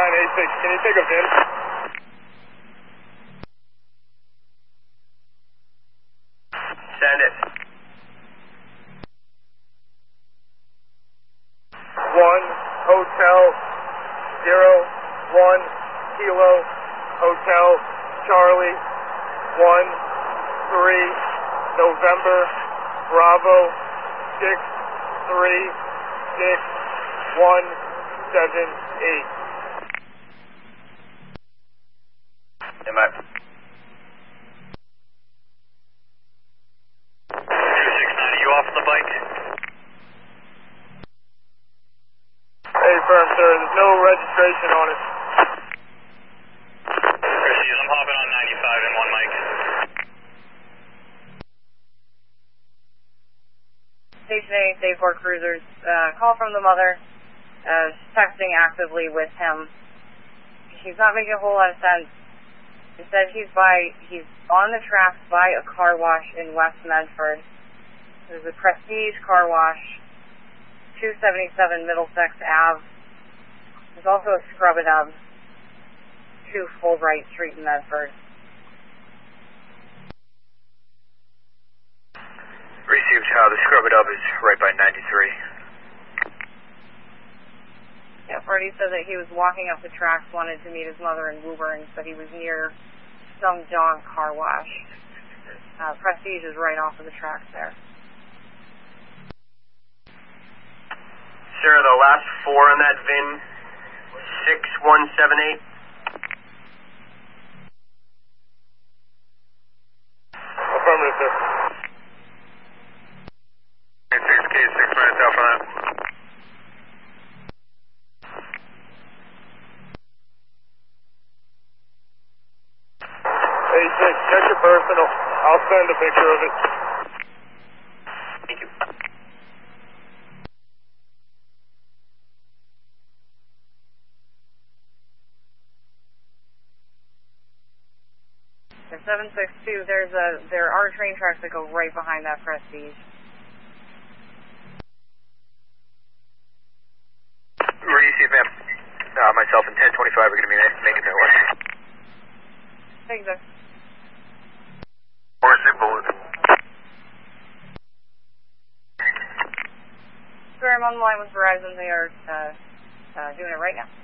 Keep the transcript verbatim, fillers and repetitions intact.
nine eight six, can you take a V I N? Send it. One, Hotel, zero, one, Kilo, Hotel, Charlie, one, three, November, Bravo, six, three, six, one, seven, eight. M I. two six nine, are you off the bike? Hey, firm, sir, there's no registration on it. Chrissy, I'm hopping on ninety-five and one mic. Station eight, day four cruisers, uh, call from the mother, uh, she's texting actively with him. She's not making a whole lot of sense. Instead, he's by, he's on the tracks by a car wash in West Medford. There's a Prestige car wash, two seventy-seven Middlesex Ave. There's also a Scrub-A-Dub, two Fulbright Street in Medford. Received, uh, the Scrub-A-Dub is right by ninety-three. Yeah, Freddie said that he was walking up the tracks, wanted to meet his mother in Woburn, but he was near some dog car wash. Uh, Prestige is right off of the tracks there. Sarah, the last four on that V I N, six one seven eight. Affirmative, sir. six K, six minutes out from that. Hey, six, check your personal. I'll send a picture of it. Thank you. seven six two, there's a, there are train tracks that go right behind that Prestige. Received, ma'am. Uh, myself and ten twenty-five are going to be making their way. Thanks, sir. Horsey Bullet. Sir, I'm on the line with Verizon. They are uh, uh, doing it right now.